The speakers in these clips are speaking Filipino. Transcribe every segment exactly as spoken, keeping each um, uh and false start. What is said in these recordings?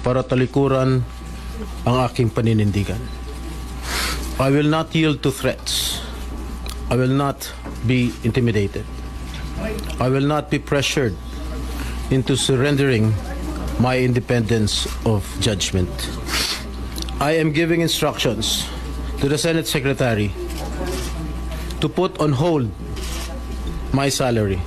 para talikuran ang aking paninindigan. I will not yield to threats. I will not be intimidated. I will not be pressured into surrendering my independence of judgment. I am giving instructions to the Senate Secretary to put on hold my salary.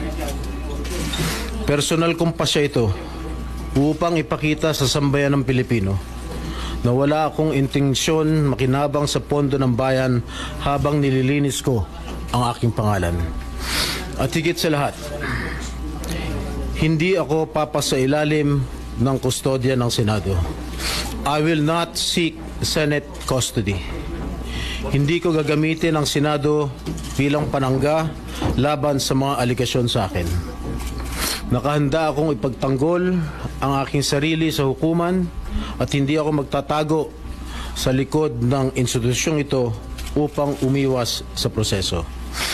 Personal kong pasya ito upang ipakita sa sambayan ng Pilipino na wala akong intensyon makinabang sa pondo ng bayan habang nililinis ko ang aking pangalan. At higit sa lahat, hindi ako papasailalim ng kustodya ng Senado. I will not seek Senate custody. Hindi ko gagamitin ang Senado bilang panangga laban sa mga aligasyon sa akin. Nakahanda akong ipagtanggol ang aking sarili sa hukuman at hindi ako magtatago sa likod ng institusyong ito upang umiwas sa proseso.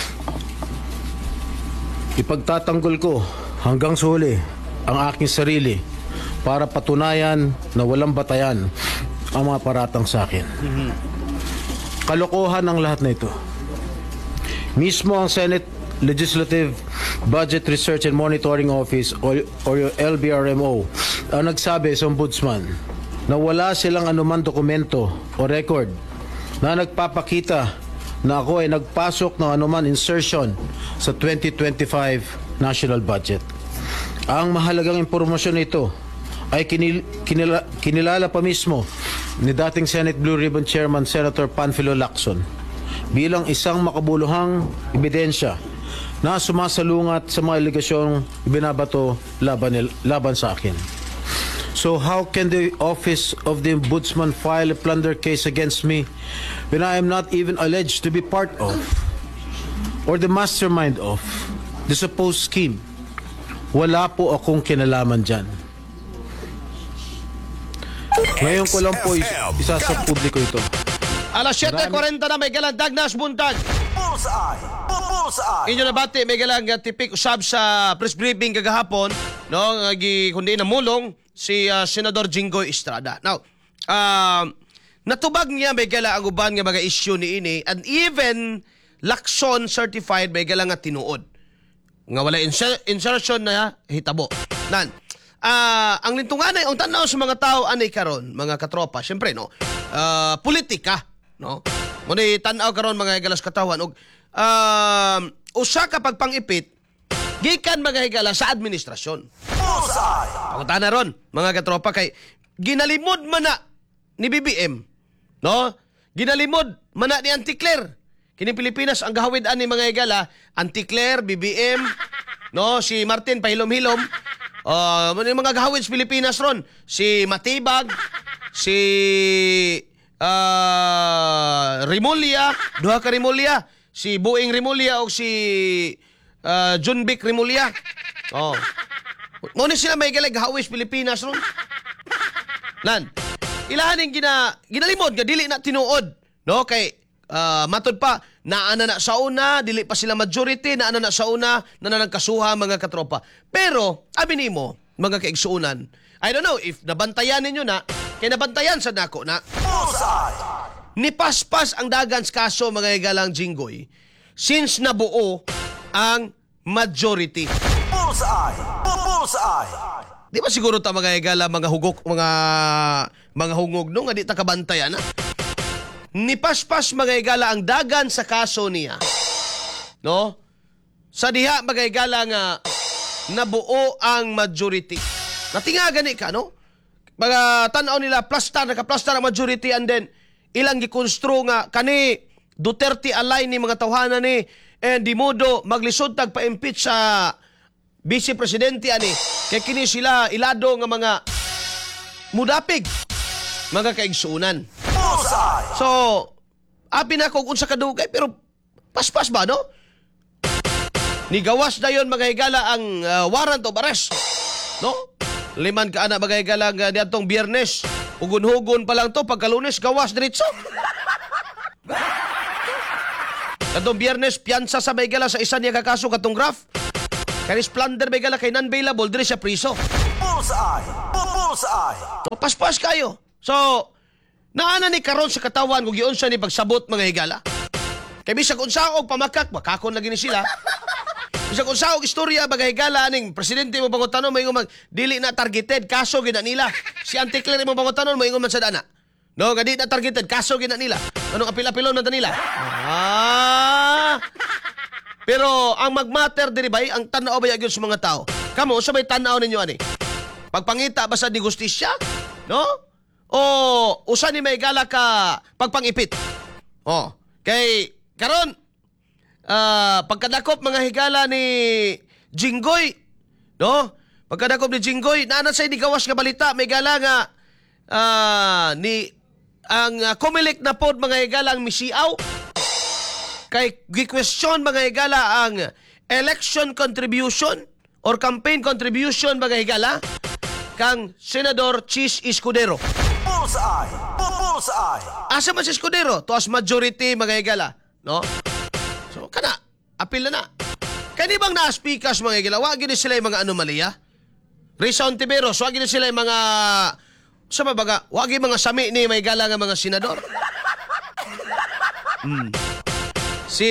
Ipagtatanggol ko hanggang sa huli ang aking sarili para patunayan na walang batayan ang mga paratang sa akin. Kalokohan ang lahat na ito. Mismo ang Senate Legislative Budget Research and Monitoring Office or, or L B R M O ang nagsabi sa Ombudsman na wala silang anuman dokumento o record na nagpapakita na ako ay nagpasok ng anuman insertion sa twenty twenty-five national budget. Ang mahalagang impormasyon nito ay kinil, kinila, kinilala pa mismo ni dating Senate Blue Ribbon Chairman Senator Panfilo Lacson bilang isang makabuluhang ebidensya na sumasalungat sa mga aligasyong binabato laban, laban sa akin. So how can the office of the Ombudsman file a plunder case against me when I am not even alleged to be part of or the mastermind of the supposed scheme? Wala po akong kinalaman dyan. Ngayon ko lang po is- isa sa publiko ito. Alas siyete kuwarenta na may galang Dagnas Buntag. Bullseye! Bullseye! Inyo na bati, may galang uh, tipik usab sa press briefing kagahapon, no, nga gi kundi namulong si uh, Senador Jinggoy Estrada. Now, uh, natubag niya may gala ang uban nga mga issue ni ini and even Lacson certified may gala nga tinuod. Nga wala inser- insertion na hitabo. Nan, uh, ang lintunganay, ang tanaw sa mga tao anay karon, mga katropa, syempre no, uh, politika, no? Muna tanaw karon mga higalas katawan og uh, usa ka pagpangipit gikan mga higala sa administrasyon. Bullseye! Pakunta na ron, mga katropa, kay ginalimod man na ni B B M, no? Ginalimod man na ni Anticlair. Kini Pilipinas ang gahawid ani mga higala, Anticlair, B B M, no? Si Martin pahilom-hilom. Uh, mga gahawid sa Pilipinas ron, si Matibag, si uh, Rimulya, duha ka Rimulya, si Buing Rimulya o si uh, John Vic Rimulya. Oh. Muna sila may galag hawis Pilipinas ron. Nan, ilahaning gina, ginalimod nga dili na tinuod, no? Kay uh, matod pa naana na sa una, dili pa sila majority, naana na sa una, nananang kasuha mga katropa. Pero abi nimo mga kaigsuunan, I don't know if nabantayan ninyo na, kay nabantayan sa nako na Bullseye! ni paspas ang dagan sa kaso mga higalang Jinggoy since nabuo ang majority. Bullseye! Bullseye! Di ba siguro ta mga higala, mga hugok, mga mga hungog no nga di ta kabantayan na? Ni paspas mga higala ang dagan sa kaso niya. No? Sa diha mga higala nga nabuo ang majority. Natinga gani ka, no? Mga tanaw nila, plastar, naka-plastar ang majority and then ilang gikonstru nga kani Duterte alay ni mga tawhanan ni and di modo maglisod tag pa-impeach sa Vice Presidente ani. Kaya kini sila ilado nga mga mudapig mga kaigsuunan. Bullseye! So, abi na kung unsa kadugay pero paspas ba, no? Nigawas na yon mga higala ang uh, warrant of arrest, no? Liman ka ana mga higala nga diadtong Biyernes. Ugun-hugon pa lang to, pagka-Lunes gawas diretso. Katong Biyernes piyansa sa may gala sa isa niya kakaso katong Graph. Kani plunder may gala kay non-bailable dire siya priso. Bullseye! Bullseye. No, paspas kayo. So, naana ni karon sa katawan kung giun siya ni pagsabot mga higala. Kay bisag unsa og pamakak, makakon lagi ni sila. Bisag unsa og istorya mga higala aning presidente mo bangutanon moingon mag dili na targeted kaso gina nila. Si Anticler mo bangutanon moingon man sa dana. No, gadi na targeted kaso gina nila. Anong apil-apilon na nila? Ah. Pero ang magmatter diri bay ang tan-aw ba gyud sa mga tao. Kamo sa may tan-aw ninyo ani? Pagpangita ba sa di justisya? No? O usa ni may gala ka pagpangipit? Oh, kay karon ah pagkadakop mga higala ni Jinggoy, no? Pagkadakop ni Jinggoy, naana say di gawas nga balita may gala nga ah ni ang uh, Comelec na pod mga higala ang misiaw. Kay gi-question mga higala ang election contribution or campaign contribution mga higala kang Senador Chis Escudero. Bullseye. Bullseye. Asa man si Escudero? To as majority mga higala, no? So kana, apil na na. Kani bang na-speakers mga higala, wa gyud sila yung mga anomalya? Risa Ontiveros, wa gyud sila yung mga sa baga, wa gyud mga sami ni may higala nga mga senador. Hmm. Si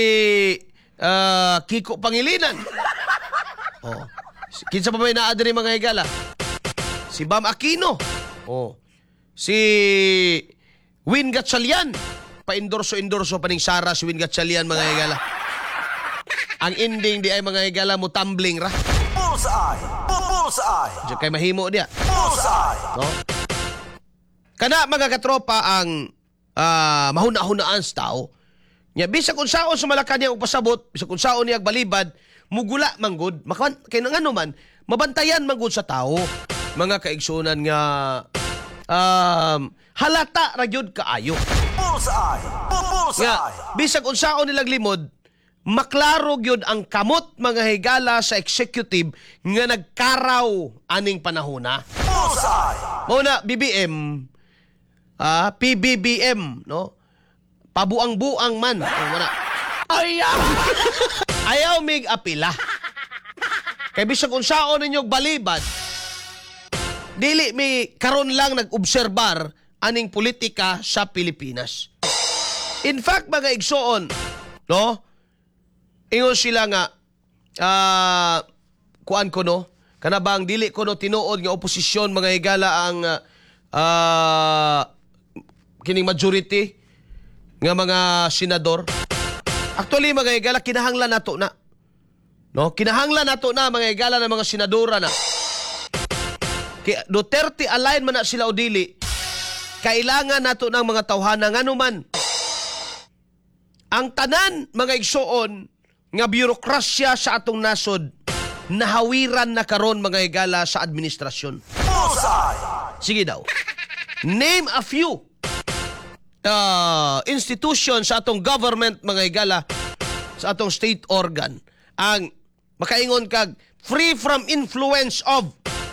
uh, Kiko Pangilinan. Oh. Kinsa pa may naadri mga higala? Si Bam Aquino. Oh. Si Win Gatchalian. Pa-endorso-endorso pa ning Sara si Win Gatchalian mga higala. Ang ending di ay mga higala mo tumbling ra. Bullseye. Bullseye. Diyan kay mahimo dia. Bullseye. No? Kana mga katropa ang uh, mahuna-hunaan sa tao. Nya bisag unsaon sa Malacañang og pasabot, bisag unsaon niya balibad, mugula manggod. Makawan kay ngano man mabantayan manggod sa tao. Mga kaigsunan nga um, halata ra gyud kaayo. Bullseye. Bullseye. Nga bisag unsaon nilang limod, maklaro gyud ang kamot mga higala sa executive nga nagkaraw aning panahona. Bullseye. Mao na B B M, ah P B B M, no? Pabuang-buang man. Oh, mana. Ayaw! Ayaw mig apila. Kay bisag unsaon ninyo balibad, dili mi karon lang nag-obserbar aning politika sa Pilipinas. In fact, mga igsoon, no? Ingon sila nga, ah, kuan ko no, kanabang dili ko no tinuod nga oposisyon mga higala ang ah, kining majority nga mga senador. Actually mga higala kinahanglan nato na. No, kinahanglan nato na mga higala ng mga senadora na. Kay Duterte align man na sila o dili. Kailangan nato ng mga tawhana nga numan. Ang tanan mga igsoon nga birokrasya sa atong nasod nahawiran na karon mga higala sa administrasyon. Bullseye. Sige daw. Name a few uh, institution sa atong government mga higala, sa atong state organ ang makaingon kag free from influence of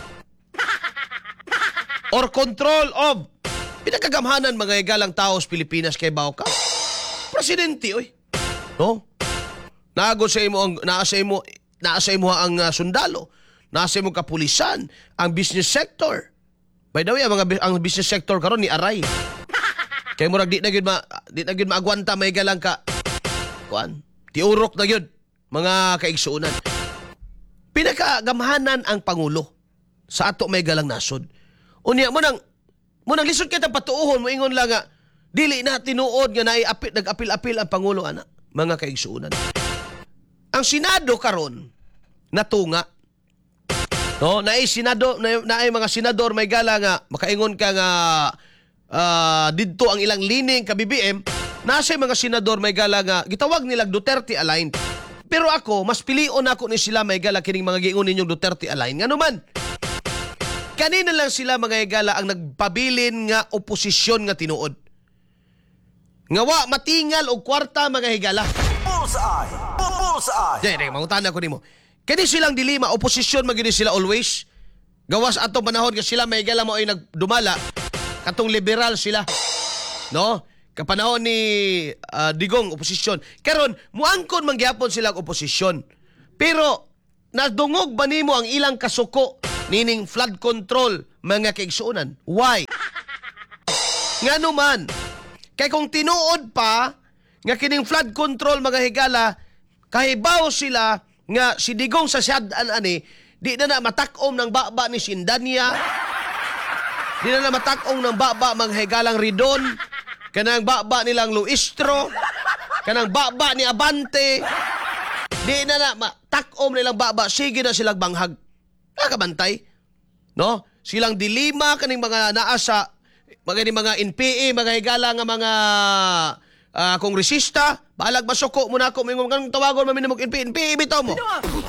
or control of pinakagamhanan mga higalang tao sa Pilipinas kay bawo ka. Presidente oy. No? Naagod sa imo ang naa sa imo naa sa imo ang uh, sundalo, naa sa imo kapulisan, ang business sector. By the way, ang mga ang business sector karon ni aray. Kay murag di na gyud ma di na gyud maagwanta may galang ka. Kuan, tiurok na gyud mga kaigsuunan. Pinakagamhanan ang pangulo sa ato may galang nasod. Unya mo nang mo nang lisod kita patuuhon mo ingon lang nga dili na tinuod nga naay apil nag-apil-apil ang pangulo ana mga kaigsuunan. Ang Senado karon natunga. No, naay Senado na, naay mga senador may gala nga makaingon ka nga uh, didto ang ilang lining ka B B M, nasa mga senador may gala nga gitawag nila Duterte aligned. Pero ako mas pilion ako ni sila may gala kining mga giingon ninyong Duterte aligned. Ngano man? Kanina lang sila mga higala ang nagpabilin nga oposisyon nga tinuod. Nga wa matingal og kwarta mga higala. Bullseye. Bullseye. Dai, dai, mangutana ko nimo. Kani silang dilema, oposisyon magini sila always. Gawas atong panahon nga sila may higala mo ay nagdumala. Katong liberal sila. No? Kapanahon ni uh, Digong oposisyon. Karon muangkon man gyapon sila og oposisyon. Pero nadungog ba nimo ang ilang kasuko nining flood control mga kaigsuonan. Why? Nga naman, kay kung tinuod pa nga kining flood control mga higala, kahibaw sila nga si Digong sa siyad-an ani, di na na matakom ng baba ni Sindanya, di na na matakom ng baba mga higalang Ridon, kanang baba nilang Luistro, kanang baba ni Abante, di na na matakom nilang baba, sige na silang banghag. Nakabantay, no? Silang dilima kaning mga naasa, mga ni mga N P A, mga higala nga mga uh, kongresista, balag masuko muna ako, mingon kang tawagon maminimog N P A, N P A, bitaw mo.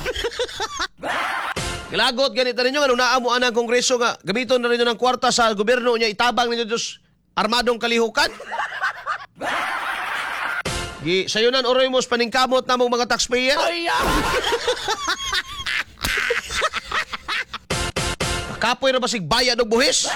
Gilagot, ganito ninyo, anong naamo ang kongreso nga, gamiton na rin ng kwarta sa gobyerno niya, itabang ninyo dos armadong kalihukan. Gi, sayo nan oroy mos paningkamot na mong mga taxpayer. Kapoy na basig bayad og buhis.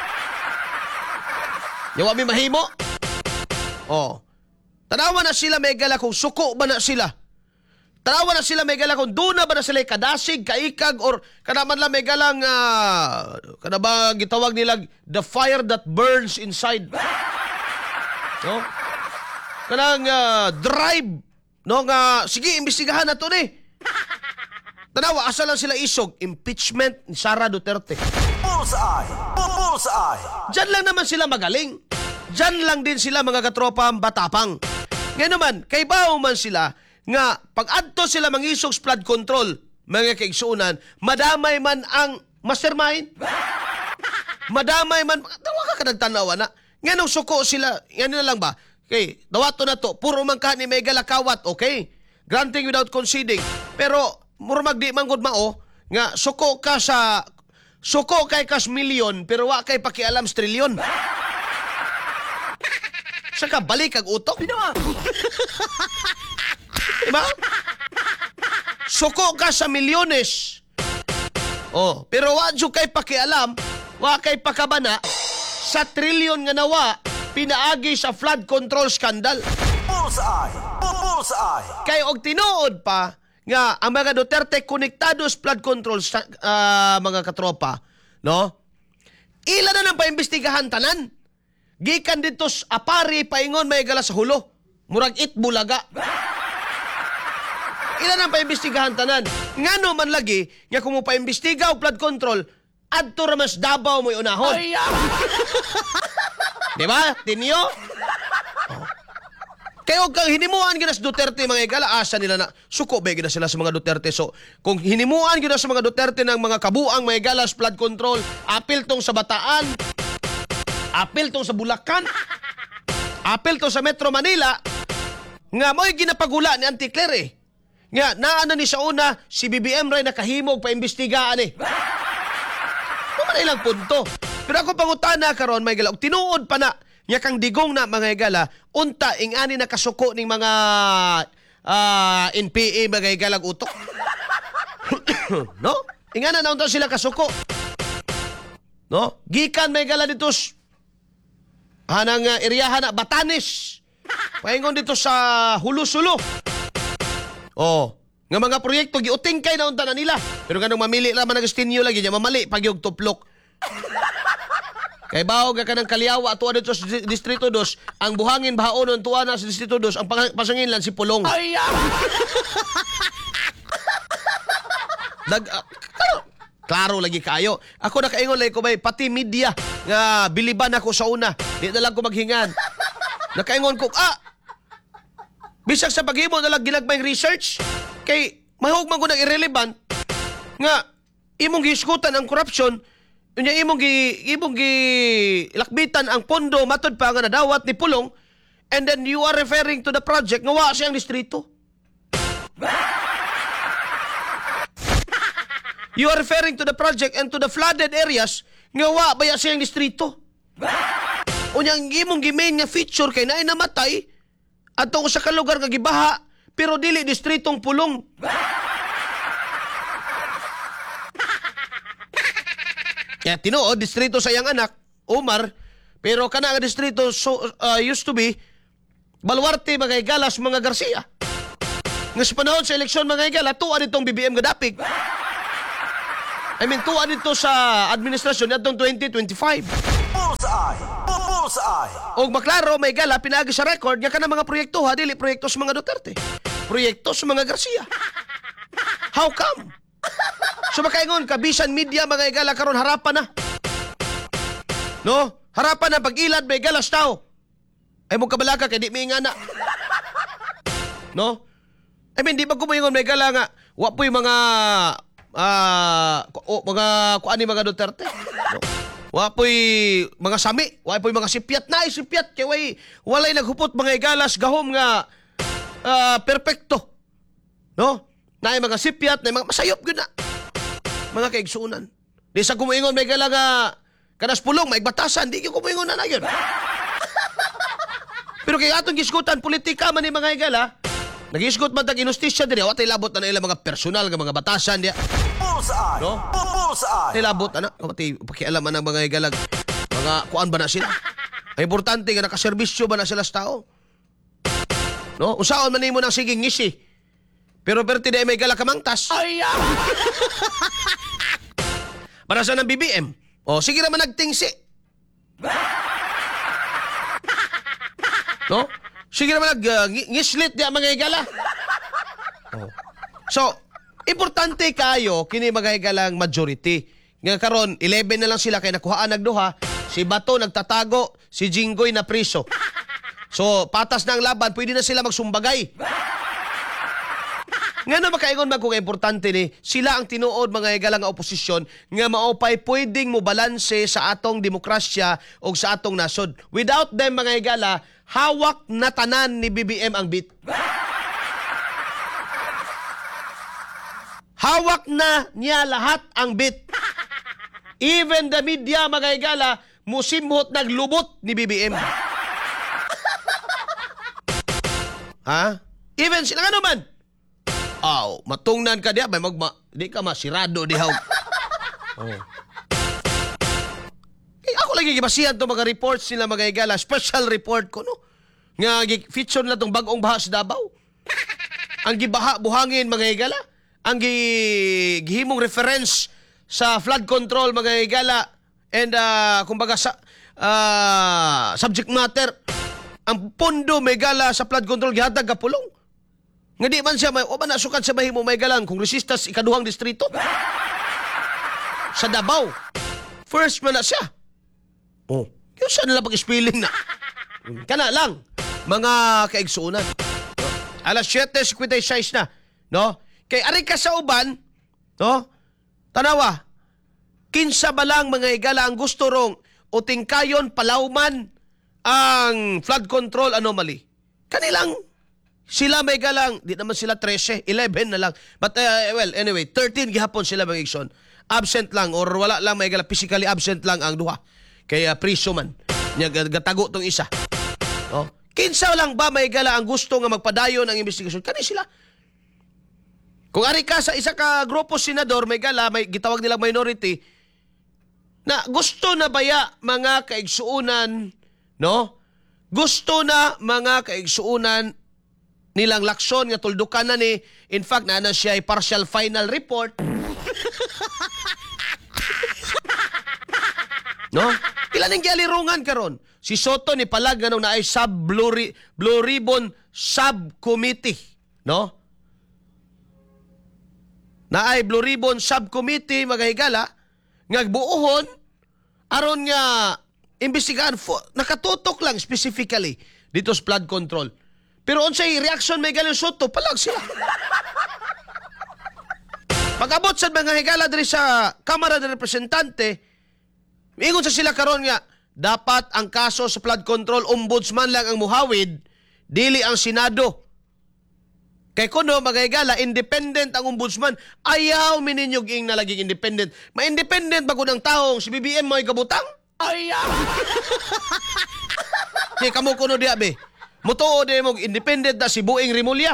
Yawa mi mahimo. Oh. Tanawa na sila may gala kung suko ba na sila. Tanawa na sila may gala kung duna ba na sila kadasig, kaikag, or kanaman lang may galang uh, kana ba gitawag nila the fire that burns inside. No? Kanang uh, drive. No nga, sige, imbestigahan na to ni. Tanawa, asa lang sila isog, impeachment ni Sara Duterte. Bullseye! Bullseye! Diyan lang naman sila magaling. Diyan lang din sila mga katropa batapang. Ngayon naman, kay bao man sila nga pag-adto sila mangisog flood control, mga kaigsuunan, madamay man ang mastermind. Madamay man, tawa ka ka nagtanawa na. Ngayon suko sila, yan na lang ba? Okay, dawato na to, puro man ka ni may galakawat, okay? Granting without conceding. Pero, murmag di manggod mao, nga suko ka sa, suko kay kas milyon, pero wa kay pakialam sa trilyon. Saka balik kag utok. Diba? Suko ka sa milyones. Oh, pero wa jud kay pakialam, wa kay pakabana sa trilyon nga nawa pinaagi sa flood control scandal. Bullseye! Bullseye! Kay og tinuod pa nga ang mga Duterte konektados flood control sa uh, mga katropa, no? Ila na nang paimbestigahan tanan. Gikan dito sa apari paingon may gala sa hulo. Murag it bulaga. Ila nang paimbestigahan tanan. Ngano man lagi nga kung mo paimbestiga og flood control, adto ra mas Davao mo unahon. Di ba? Tinyo? Kaya kang hinimuan ginas Duterte mga igala, asa nila na suko ba gina sila sa mga Duterte. So, kung hinimuan gina sa mga Duterte ng mga kabuang mga igala flood control, apil tong sa Bataan, apil tong sa Bulacan, apil tong sa Metro Manila, nga mo'y ginapagula ni Anticler eh. Nga, naano ni sa una, si B B M ray nakahimog paimbestigaan eh. Kuman ilang punto. Pero ako pangutana karon may gala, tinuod pa na, nya kang Digong na mga igala, unta ingani nakasuko ning mga uh, N P A mga igalag utok. No? Ingana na unta sila kasuko. No? Gikan may igala dito hanang uh, iriyahan na Batanes. Paingon dito sa Hulusulo. Oh, nga mga proyekto giuting kay na unta na nila. Pero kanang mamili ra man nag-stinyo lagi nya mamali pag yung tuplok. Kay bawo ga kanang Kaliawa ato dito sa Distrito dos, ang buhangin bahaonon tuwa na sa Distrito dos, ang pasangin lang si Pulong. Ay, Dag uh, klaro lagi kayo. Ako nakaingon lay ko bay pati media nga biliban ako sa una. Di na lang ko maghingan. Nakaingon ko ah bisag sa paghimo na lang ginagmayng research kay mahugman ko nang irrelevant nga imong giskutan ang corruption. Unya imong gi imong gi lakbitan ang pondo matud pa nga nadawat ni Pulong, and then you are referring to the project nga wa siyang distrito. You are referring to the project and to the flooded areas nga wa baya siyang distrito. Unya ang imong gi-main nga feature kay naay namatay adto sa kalugar nga gibaha pero dili distritong Pulong. Kaya tinuod, distrito sa iyang anak, Omar, pero kana nga distrito so, uh, used to be Baluarte, mga igalas, mga Garcia. Nga sa panahon sa eleksyon, mga igala, tuwa nitong B B M gadapig. I mean, tuwa dito sa administrasyon atong twenty twenty-five. Bullseye. Bullseye. Og maklaro, may gala, pinaagi sa record, nga ka na mga proyekto, ha, dili proyekto sa mga Duterte. Proyekto sa mga Garcia. How come? So makaingon, kabisan media, mga igala, karon harapan na. No? Harapan na, pag-ilad, may galas tao. Ay mo kabalaka, kay di may nga na. No? I mean, di ba kumaingon, may gala nga, wapoy mga, ah, uh, mga, kuan ni mga Duterte. No? Wapoy mga sami, wapoy mga sipyat na, sipyat, kay way, walay naghupot mga igalas, gahom nga, uh, perfecto. No? Na mga sipyat, na mga masayop gud na. Mga kaigsuunan. Di sa kumuingon, may gala nga, kanas pulong, maigbatasan, di ko kumuingon na na yun. Pero kay atong gisgutan, politika man ni mga igala, nag-isgot man tag inustisya din, watay labot na nila mga personal, nga mga batasan diya. Bullseye. No? Bullseye. Nilabot, ana, pati pakialaman ng mga igalag, mga kuan ba na sila? Ay importante nga nakaserbisyo ba na sila sa tao? No? Usaon man nimo ng siging ngisi. Pero perti na may gala kamangtas. Ay, para sa ng B B M. O, sige naman nagtingsi. No? Sige naman nag uh, ngislit diya mga igala. Oh. So, importante kayo kini mga igalang majority. Nga karon eleven na lang sila kay nakuhaan nagduha, si Bato nagtatago, si Jinggoy na priso. So, patas na ang laban, pwede na sila magsumbagay. Nga na makaingon man kung importante ni, sila ang tinuod mga igalang oposisyon nga maupay pwedeng mo balanse sa atong demokrasya o sa atong nasod. Without them mga igala, hawak na tanan ni B B M ang bit. Hawak na niya lahat ang bit. Even the media mga igala, musimhot naglubot ni B B M. Ha? Even sila nga naman. Aw, oh, matungnan ka diya, may magma, di ka masirado dihaw. Oh. Eh, ako lagi gibasihan to mga reports nila mga igala, special report ko, no? Nga, feature na tong bagong baha sa Davao. Ang gibaha, buhangin mga igala. Ang gi, gihimong reference sa flood control mga igala. And, uh, kumbaga, sa, uh, subject matter, ang pondo may gala sa flood control gihatag kapulong. Nga di man siya, may, o ba nasukat sa mahimo may galang kung resistas ikaduhang distrito? Sa Davao. First man na siya. Oh. Yung saan nila pag-spilling na? Kana lang. Mga kaigsuunan. No? Alas seven fifty-six na. No? Kay ari ka sa uban, no? Tanawa, kinsa ba lang mga igala ang gusto rong o tingkayon palawman ang flood control anomaly? Kanilang sila may galang, di naman sila thirteen, eleven na lang. But uh, well, anyway, thirteen gihapon sila mga igsoon. Absent lang or wala lang may galang, physically absent lang ang duha. Kaya priso man. Nya gatago tong isa. Oh. Kinsa lang ba may gala ang gusto nga magpadayon ang investigasyon? Kani sila. Kung ari ka sa isa ka grupo senador may gala, may gitawag nilang minority na gusto na baya mga kaigsuunan, no? Gusto na mga kaigsuunan nilang laksyon nga tuldukan na ni, in fact na na siya ay partial final report. No? Ilan ang gialirungan karon? Si Soto ni palag nga na ay sub Blue, Ri- Blue Ribbon Subcommittee, no? Na ay Blue Ribbon Subcommittee magahigala nga buuhon aron nga imbestigahan fo, nakatutok lang specifically dito sa flood control. Pero unsay reaction may galing Soto, palag sila. Pag-abot sa mga higala diri sa Kamara de Representante, ingon sa sila karon nga, dapat ang kaso sa flood control, ombudsman lang ang muhawid, dili ang Senado. Kay kuno, mga higala, independent ang ombudsman, ayaw mininyog ing nalaging independent. Ma-independent bago ng taong si B B M may kabutang? Ayaw! Di, kamo kuno diya, be. Mutuo din mo independent na si Buing Rimulya.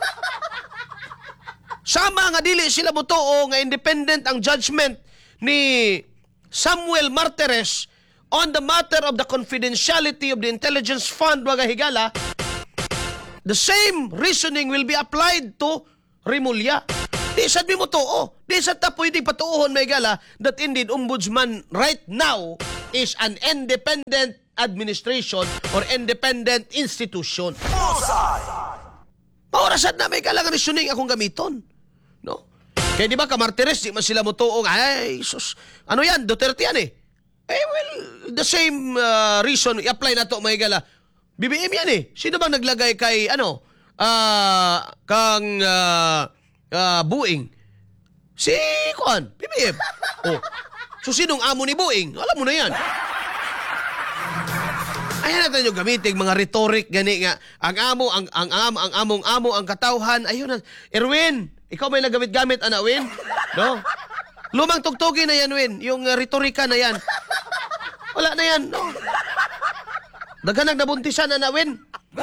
Sama nga dili sila mutuo nga independent ang judgment ni Samuel Martires on the matter of the confidentiality of the intelligence fund mga higala. The same reasoning will be applied to Rimulya. Di sad mi mo tuo. Di sad ta pwede patuohon may gala that indeed ombudsman right now is an independent administration or independent institution. Bullseye. Maorasad na may kailangan reasoning akong gamiton. No? Kaya di ba kamartires, di man sila mo tuong, ay, sus, ano yan, Duterte yan eh. Eh, well, the same uh, reason, i-apply na to, may gala. B B M yan eh. Sino bang naglagay kay, ano, ah, kang uh, uh, Boeing? Si, kuan, B B M. Oh. So, sinong amo ni Boeing? Alam mo na yan. Ayan natin yung gamitin, mga rhetoric, gani nga. Ang amo, ang, ang, ang, ang among amo, ang katawhan. Ayun na. Erwin, ikaw may nagamit-gamit, ana, Win? No? Lumang tugtugin na yan, Win. Yung uh, retorika na yan. Wala na yan, no? Daganang nabuntisan, ana, Win.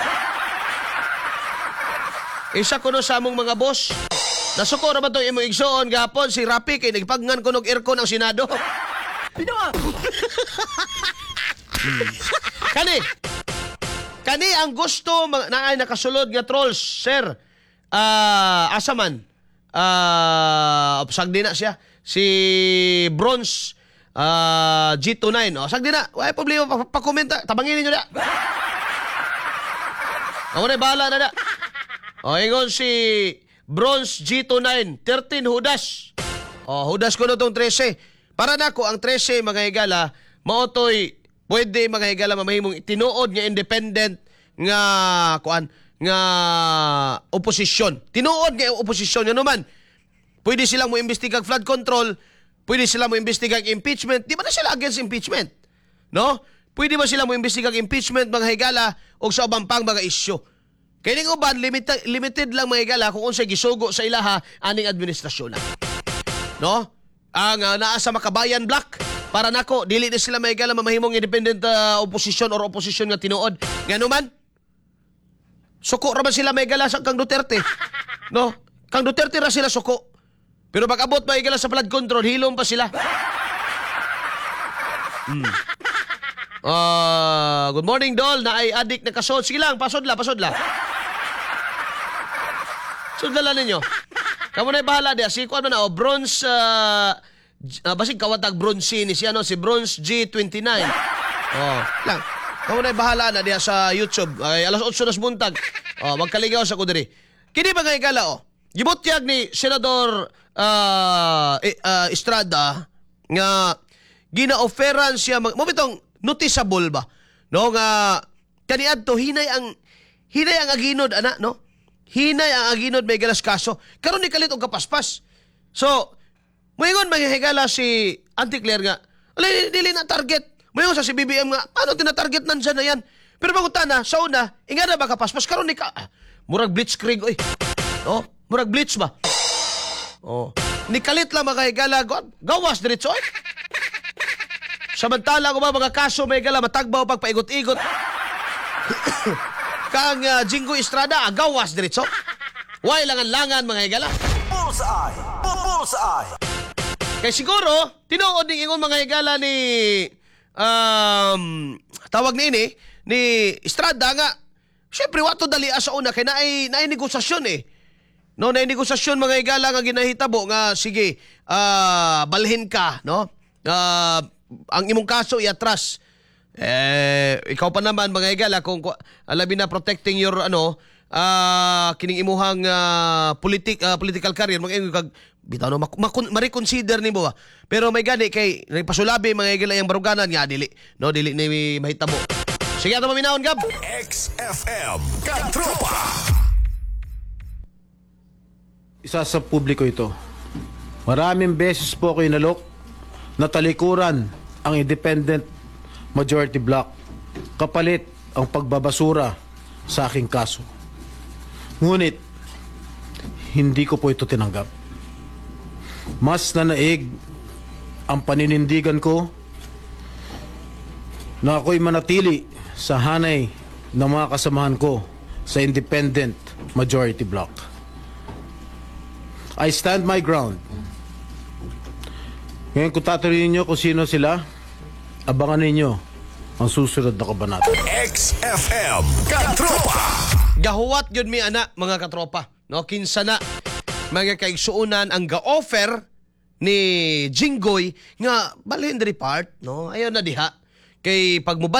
Isa ko no sa among mga boss. Nasuko na ba ito imo igsoon gapon si Rapi kay nagpagnan ko ng aircon ang Senado. Pino ah. Kani. Kani ang gusto na ay nakasulod nga trolls, sir. Ah, uh, asa man? Ah, uh, sagdi na siya. Si Bronze uh, G twenty-nine. Oh, sagdi na. Way problema pa, pa komenta. Tabangin niyo na. Ako na bahala na na. O, ingon si Bronze G twenty-nine, thirteen Hudas. O, Hudas ko na itong thirteen. Para na ko, ang thirteen, mga higala, maotoy, pwede mga higala mamahimong tinuod nga independent nga, kuan, nga oposisyon. Tinuod nga oposisyon. Yan naman, pwede silang mo imbestigang flood control, pwede silang mo imbestigang impeachment. Di ba na sila against impeachment? No? Pwede ba silang mo imbestigang impeachment, mga higala, o sa ubang pang mga isyu? Kaya ning uban, limited, limited lang mga igala kung unsay gisugo sa ilaha aning administrasyon. No? Ang uh, naa sa Makabayan Black, para nako, dili na sila mga igala mamahimong independent uh, opposition or opposition nga tinuod. Ngano man? Suko ra man sila mga igala sa kang Duterte. No? Kang Duterte ra sila suko. Pero pag abot mga igala sa flood control, hilom pa sila. Hmm. Uh, good morning, Dol. Na ay adik na kasod. Sige lang, pasodla, pasodla. Sudala ninyo. Kamu na bahala dia. Si kuan man na, oh, Bronze, uh, uh, basig kawatag bronze ni siya, no? Si Bronze G twenty-nine. Oh, lang. Kamu na bahala na dia sa YouTube. Ay, alas otso nas buntag. Oh, magkaligaw sa kudiri. Kini ba nga igala, oh? Gibutyag ni Senador uh, eh, uh, Estrada nga gina-offeran siya, mag- mo bitong noticeable ba? No, nga kaniadto hinay ang hinay ang aginod ana, no? Hinay ang aginod may galas kaso. Karon ni kalit og kapaspas. So, moingon maghihigala si Auntie Claire nga, alay dili na target. Moingon sa si B B M nga, paano tina-target nandiyan na yan? Pero pagutana, sa una, ingana ba kapaspas karon ni ka? Ah, murag blitzkrieg oy. Oh, murag blitz ba? Oh, ni kalit lang makahigala, gawas diretso oy. Samantala ko ba mga kaso may gala matagbaw pag paigot-igot. Kang uh, Jingo Estrada agawas diretso. Way langan-langan mga higala. Bullseye. Bullseye. Kay siguro tinuod ning ingon mga higala ni um tawag ni ini ni Estrada nga syempre wato dali sa una kay naay naay negosasyon eh. No, naay negosasyon mga higala nga ginahitabo nga sige uh, balhin ka, no? Uh, ang imong kaso iatras. Eh, ikaw pa naman mga igala kung alabi na protecting your ano uh, kining imuhang uh, politic, uh, political career mga kag bitaw no mak- mak- ma-reconsider nimo ba. Pero may gani kay pasulabi mga igala yang baruganan nga dili no dili ni mahitabo. Sige ato maminahon gab. X F M Katropa. Isa sa publiko ito. Maraming beses po ako inalok na talikuran ang independent majority block kapalit ang pagbabasura sa aking kaso. Ngunit, hindi ko po ito tinanggap. Mas nanaig ang paninindigan ko na ako'y manatili sa hanay ng mga kasamahan ko sa independent majority block. I stand my ground. Ngayon kung tatanungin niyo kung sino sila, abangan ninyo ang susunod na kabanata. X F M Katropa. Gahuwat yun mi ana mga katropa. No, kinsa na mga kaigsuunan ang ga-offer ni Jinggoy nga balhin diri part, no? Ayaw na diha. Kay pag